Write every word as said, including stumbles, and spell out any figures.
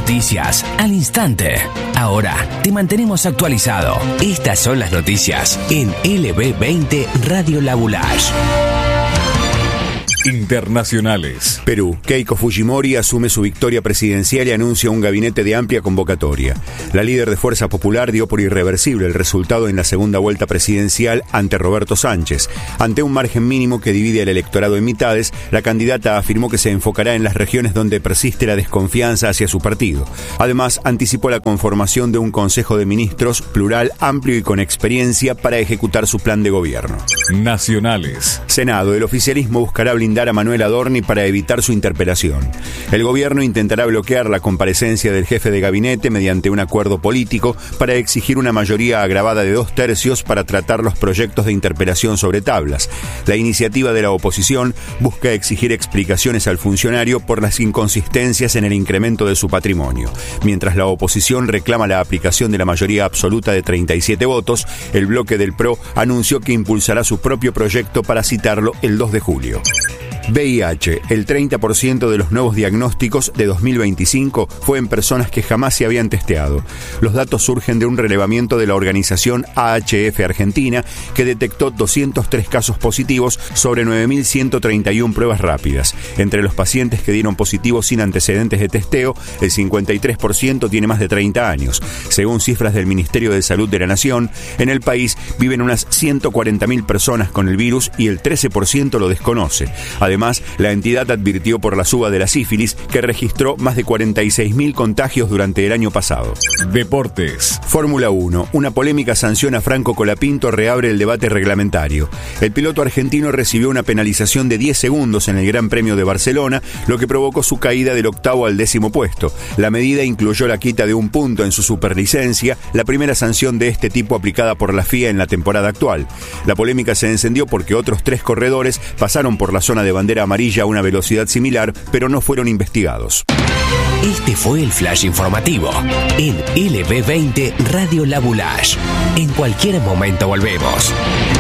noticias al instante. Ahora te mantenemos actualizado. Estas son las noticias en L B veinte Radio La Boulage. Internacionales. Perú. Keiko Fujimori asume su victoria presidencial y anuncia un gabinete de amplia convocatoria. La líder de Fuerza Popular dio por irreversible el resultado en la segunda vuelta presidencial ante Roberto Sánchez. Ante un margen mínimo que divide al electorado en mitades, la candidata afirmó que se enfocará en las regiones donde persiste la desconfianza hacia su partido. Además, anticipó la conformación de un Consejo de Ministros plural, amplio y con experiencia para ejecutar su plan de gobierno. Nacionales. Senado. El oficialismo buscará blindar a Manuel Adorni para evitar su interpelación. El gobierno intentará bloquear la comparecencia del jefe de gabinete mediante un acuerdo político para exigir una mayoría agravada de dos tercios para tratar los proyectos de interpelación sobre tablas. La iniciativa de la oposición busca exigir explicaciones al funcionario por las inconsistencias en el incremento de su patrimonio. Mientras la oposición reclama la aplicación de la mayoría absoluta de treinta y siete votos, el bloque del P R O anunció que impulsará su propio proyecto para citarlo el dos de julio. V I H. El treinta por ciento de los nuevos diagnósticos de dos mil veinticinco fue en personas que jamás se habían testeado. Los datos surgen de un relevamiento de la organización A H F Argentina, que detectó doscientos tres casos positivos sobre nueve mil ciento treinta y uno pruebas rápidas. Entre los pacientes que dieron positivo sin antecedentes de testeo, el cincuenta y tres por ciento tiene más de treinta años. Según cifras del Ministerio de Salud de la Nación, en el país viven unas ciento cuarenta mil personas con el virus y el trece por ciento lo desconoce. Además, Además, la entidad advirtió por la suba de la sífilis, que registró más de cuarenta y seis mil contagios durante el año pasado. Deportes. Fórmula uno. Una polémica sanción a Franco Colapinto reabre el debate reglamentario. El piloto argentino recibió una penalización de diez segundos en el Gran Premio de Barcelona, lo que provocó su caída del octavo al décimo puesto. La medida incluyó la quita de un punto en su superlicencia, la primera sanción de este tipo aplicada por la F I A en la temporada actual. La polémica se encendió porque otros tres corredores pasaron por la zona de bandera amarilla a una velocidad similar, pero no fueron investigados. Este fue el flash informativo en L B veinte Radio La Boulage. En cualquier momento volvemos.